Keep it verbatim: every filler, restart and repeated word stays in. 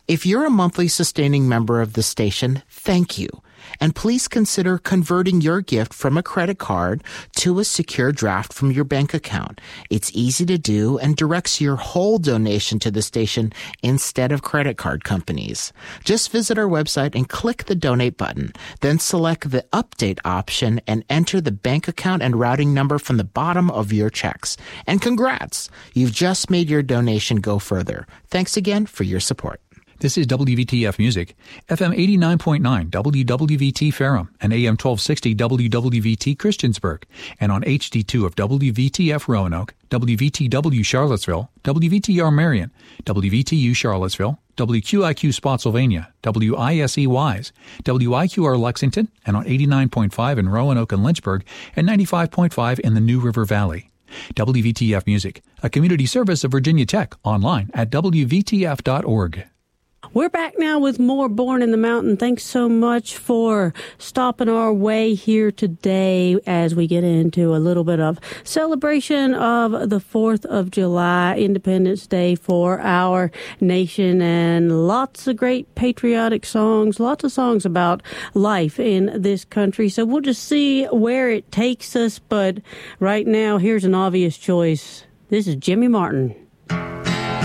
If you're a monthly sustaining member of the station, thank you. And please consider converting your gift from a credit card to a secure draft from your bank account. It's easy to do and directs your whole donation to the station instead of credit card companies. Just visit our website and click the donate button. Then select the update option and enter the bank account and routing number from the bottom of your checks. And congrats! You've just made your donation go further. Thanks again for your support. This is W V T F Music, F M eighty-nine point nine W W V T Ferrum and A M twelve sixty W W V T Christiansburg, and on H D two of W V T F Roanoke, W V T W Charlottesville, W V T R Marion, W V T U Charlottesville, W Q I Q Spotsylvania, W I S E Wise, W I Q R Lexington, and on eighty-nine point five in Roanoke and Lynchburg, and ninety-five point five in the New River Valley. W V T F Music, a community service of Virginia Tech, online at W V T F dot org. We're back now with more Born in the Mountain. Thanks so much for stopping our way here today as we get into a little bit of celebration of the fourth of July, Independence Day for our nation, and lots of great patriotic songs, lots of songs about life in this country. So we'll just see where it takes us. But right now, here's an obvious choice. This is Jimmy Martin.